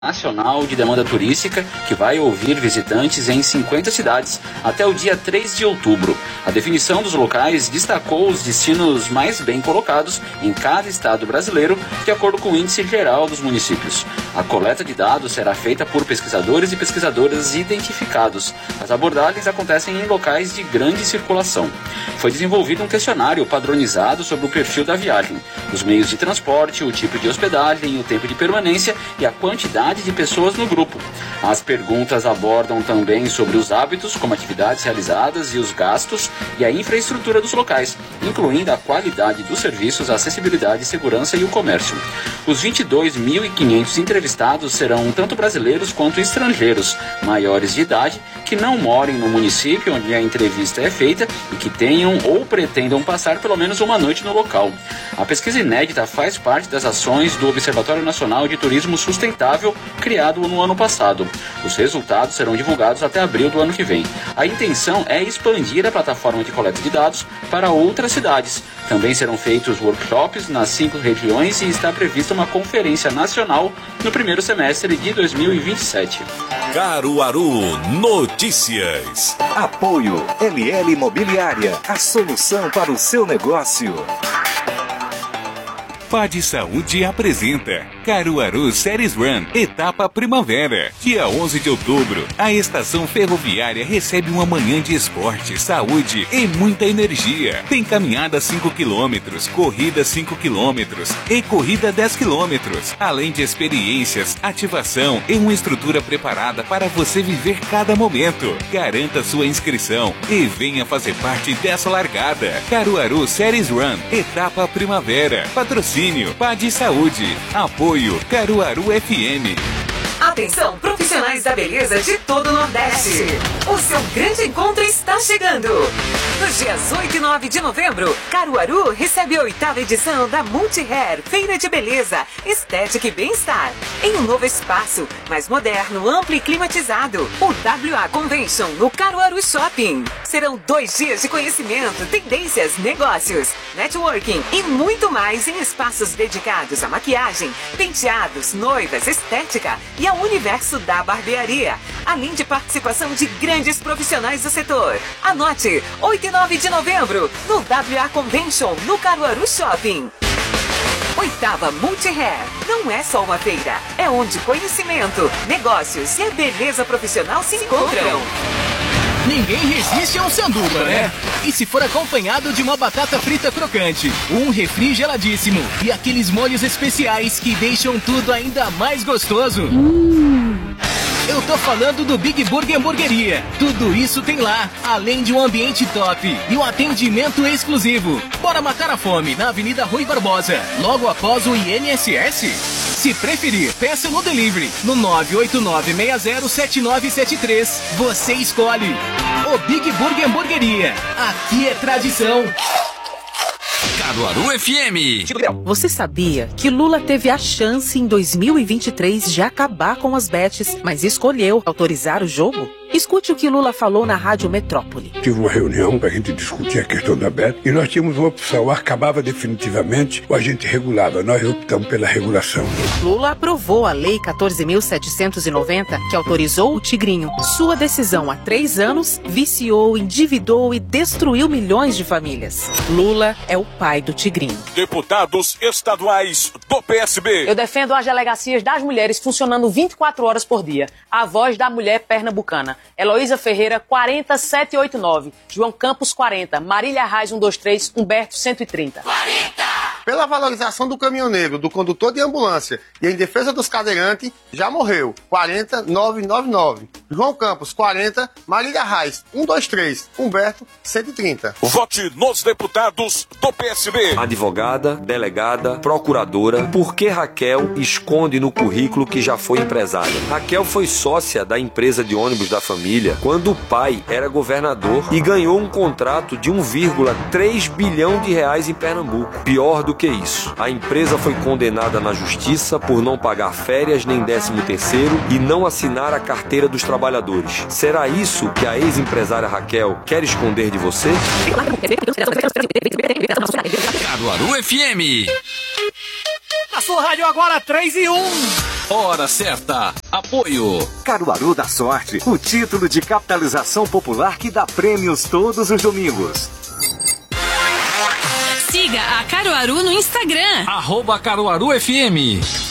Nacional de Demanda Turística, que vai ouvir visitantes em 50 cidades até o dia 3 de outubro. A definição dos locais destacou os destinos mais bem colocados em cada estado brasileiro, de acordo com o Índice Geral dos Municípios. A coleta de dados será feita por pesquisadores e pesquisadoras identificados. As abordagens acontecem em locais de grande circulação. Foi desenvolvido um questionário padronizado sobre o perfil da viagem, os meios de transporte, o tipo de hospedagem, o tempo de permanência e a quantidade de pessoas no grupo. As perguntas abordam também sobre os hábitos, como atividades realizadas e os gastos, e a infraestrutura dos locais, incluindo a qualidade dos serviços, a acessibilidade, segurança e o comércio. Os 22.500 entrevistados serão tanto brasileiros quanto estrangeiros, maiores de idade, que não morem no município onde a entrevista é feita e que tenham ou pretendam passar pelo menos uma noite no local. A pesquisa inédita faz parte das ações do Observatório Nacional de Turismo Sustentável, criado no ano passado. Os resultados serão divulgados até abril do ano que vem. A intenção é expandir a plataforma de coleta de dados para outras cidades. Também serão feitos workshops nas 5 regiões e está prevista uma conferência nacional no primeiro semestre de 2027. Caruaru Notícias. Apoio LL Imobiliária, a solução para o seu negócio. Pad Saúde apresenta Caruaru Series Run, etapa primavera. Dia 11 de outubro, a estação ferroviária recebe uma manhã de esporte, saúde e muita energia. Tem caminhada 5 km, corrida 5 km e corrida 10 km. Além de experiências, ativação e uma estrutura preparada para você viver cada momento. Garanta sua inscrição e venha fazer parte dessa largada. Caruaru Series Run, etapa primavera. Patrocínio Pad Saúde. Apoio Caruaru FM. Atenção, profissionais da beleza de todo o Nordeste. O seu grande encontro está chegando. Nos dias 8 e 9 de novembro, Caruaru recebe a 8ª edição da Multi-Hair, Feira de Beleza, Estética e Bem-Estar, em um novo espaço, mais moderno, amplo e climatizado, o WA Convention, no Caruaru Shopping. Serão 2 dias de conhecimento, tendências, negócios, networking e muito mais em espaços dedicados à maquiagem, penteados, noivas, estética e ao universo da barbearia, além de participação de grandes profissionais do setor. Anote, 8 e 9 de novembro, no WA Convention, no Caruaru Shopping. 8ª Multi-Hair não é só uma feira, é onde conhecimento, negócios e a beleza profissional se encontram. Ninguém resiste a um sanduba, né? E se for acompanhado de uma batata frita crocante, um refri geladíssimo e aqueles molhos especiais que deixam tudo ainda mais gostoso. Eu tô falando do Big Burger Hamburgueria. Tudo isso tem lá, além de um ambiente top e um atendimento exclusivo. Bora matar a fome na Avenida Rui Barbosa, logo após o INSS. Se preferir, peça no delivery no 989607973. Você escolhe. O Big Burger Hamburgueria. Aqui é tradição. Caruaru FM. Você sabia que Lula teve a chance em 2023 de acabar com as bets, mas escolheu autorizar o jogo? Escute o que Lula falou na Rádio Metrópole. Tive uma reunião para a gente discutir a questão da bet e nós tínhamos uma opção, acabava definitivamente ou a gente regulava. Nós optamos pela regulação. Lula aprovou a Lei 14.790, que autorizou o Tigrinho. Sua decisão há 3 anos viciou, endividou e destruiu milhões de famílias. Lula é o pai do Tigrinho. Deputados estaduais do PSB. Eu defendo as delegacias das mulheres funcionando 24 horas por dia. A voz da mulher pernambucana. Heloísa Ferreira, 40789. João Campos, 40. Marília Reis, 123. Humberto, 130. 40! Pela valorização do caminhoneiro, do condutor de ambulância e em defesa dos cadeirantes, já morreu. 40999. João Campos, 40. Marília Reis, 123. Humberto, 130. Vote nos deputados do PSB. Advogada, delegada, procuradora. Por que Raquel esconde no currículo que já foi empresária? Raquel foi sócia da empresa de ônibus da família quando o pai era governador e ganhou um contrato de 1,3 bilhão de reais em Pernambuco. Pior do que isso, a empresa foi condenada na justiça por não pagar férias nem 13º e não assinar a carteira dos trabalhadores. Será isso que a ex-empresária Raquel quer esconder de você? Caruaru FM. A sua rádio agora 3 e 1. Hora certa. Apoio. Caruaru da Sorte, o título de capitalização popular que dá prêmios todos os domingos. Siga a Caruaru no Instagram. @CaruaruFM.